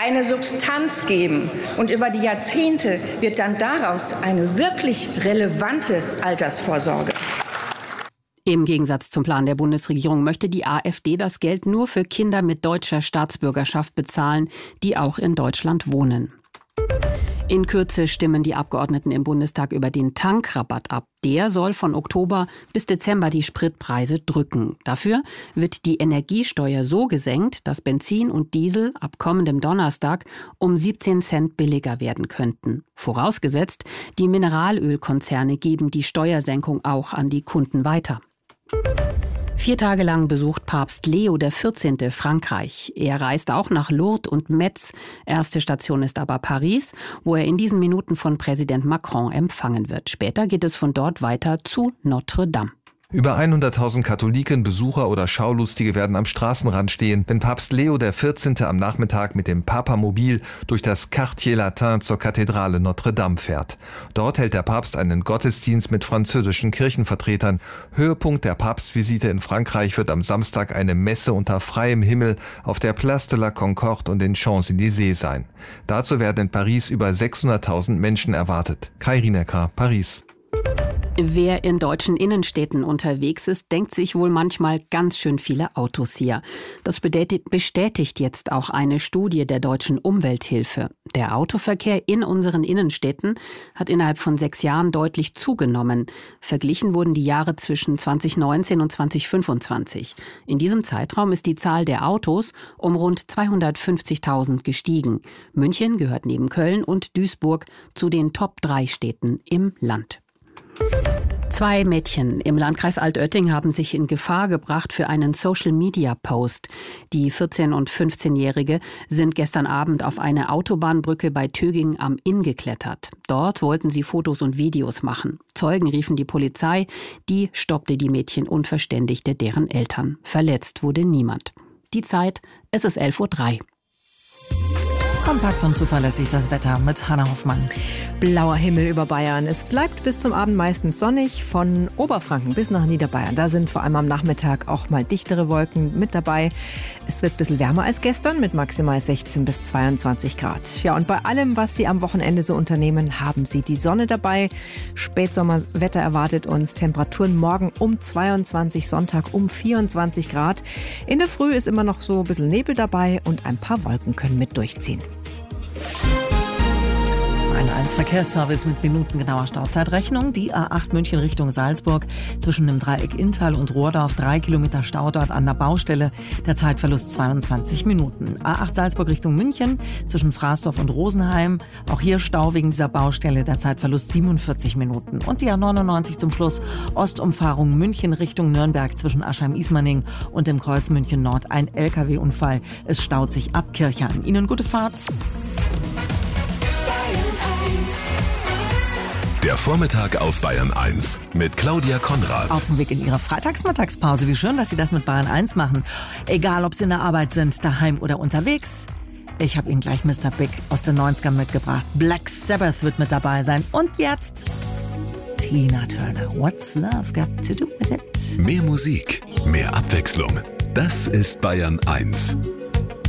eine Substanz geben. Und über die Jahrzehnte wird dann daraus eine wirklich relevante Altersvorsorge. Im Gegensatz zum Plan der Bundesregierung möchte die AfD das Geld nur für Kinder mit deutscher Staatsbürgerschaft bezahlen, die auch in Deutschland wohnen. In Kürze stimmen die Abgeordneten im Bundestag über den Tankrabatt ab. Der soll von Oktober bis Dezember die Spritpreise drücken. Dafür wird die Energiesteuer so gesenkt, dass Benzin und Diesel ab kommendem Donnerstag um 17 Cent billiger werden könnten. Vorausgesetzt, die Mineralölkonzerne geben die Steuersenkung auch an die Kunden weiter. 4 Tage lang besucht Papst Leo XIV. Frankreich. Er reist auch nach Lourdes und Metz. Erste Station ist aber Paris, wo er in diesen Minuten von Präsident Macron empfangen wird. Später geht es von dort weiter zu Notre Dame. Über 100.000 Katholiken, Besucher oder Schaulustige werden am Straßenrand stehen, wenn Papst Leo XIV. Am Nachmittag mit dem Papamobil durch das Quartier Latin zur Kathedrale Notre Dame fährt. Dort hält der Papst einen Gottesdienst mit französischen Kirchenvertretern. Höhepunkt der Papstvisite in Frankreich wird am Samstag eine Messe unter freiem Himmel auf der Place de la Concorde und den Champs-Élysées sein. Dazu werden in Paris über 600.000 Menschen erwartet. Kai Rinecker, Paris. Wer in deutschen Innenstädten unterwegs ist, denkt sich wohl manchmal ganz schön viele Autos hier. Das bestätigt jetzt auch eine Studie der Deutschen Umwelthilfe. Der Autoverkehr in unseren Innenstädten hat innerhalb von 6 Jahren deutlich zugenommen. Verglichen wurden die Jahre zwischen 2019 und 2025. In diesem Zeitraum ist die Zahl der Autos um rund 250.000 gestiegen. München gehört neben Köln und Duisburg zu den Top-3 Städten im Land. 2 Mädchen im Landkreis Altötting haben sich in Gefahr gebracht für einen Social-Media-Post. Die 14- und 15-Jährige sind gestern Abend auf eine Autobahnbrücke bei Töging am Inn geklettert. Dort wollten sie Fotos und Videos machen. Zeugen riefen die Polizei, die stoppte die Mädchen und verständigte deren Eltern. Verletzt wurde niemand. Die Zeit, es ist 11:03 Uhr. Kompakt und zuverlässig das Wetter mit Hanna Hoffmann. Blauer Himmel über Bayern. Es bleibt bis zum Abend meistens sonnig. Von Oberfranken bis nach Niederbayern. Da sind vor allem am Nachmittag auch mal dichtere Wolken mit dabei. Es wird ein bisschen wärmer als gestern mit maximal 16 bis 22 Grad. Ja, und bei allem, was Sie am Wochenende so unternehmen, haben Sie die Sonne dabei. Spätsommerwetter erwartet uns. Temperaturen morgen um 22, Sonntag um 24 Grad. In der Früh ist immer noch so ein bisschen Nebel dabei und ein paar Wolken können mit durchziehen. Ein 1-Verkehrsservice mit minutengenauer Stauzeitrechnung. Die A8 München Richtung Salzburg zwischen dem Dreieck Inntal und Rohrdorf. 3 Kilometer Stau dort an der Baustelle. Der Zeitverlust 22 Minuten. A8 Salzburg Richtung München zwischen Fraßdorf und Rosenheim. Auch hier Stau wegen dieser Baustelle. Der Zeitverlust 47 Minuten. Und die A99 zum Schluss. Ostumfahrung München Richtung Nürnberg zwischen Aschheim-Ismaning und dem Kreuz München Nord. Ein LKW-Unfall. Es staut sich ab Kirchheim. Ihnen gute Fahrt. Der Vormittag auf Bayern 1 mit Claudia Konrad. Auf dem Weg in Ihre Freitagsmittagspause. Wie schön, dass Sie das mit Bayern 1 machen. Egal, ob Sie in der Arbeit sind, daheim oder unterwegs. Ich habe Ihnen gleich Mr. Big aus den 90ern mitgebracht. Black Sabbath wird mit dabei sein. Und jetzt Tina Turner. What's Love Got to Do With It? Mehr Musik, mehr Abwechslung. Das ist Bayern 1.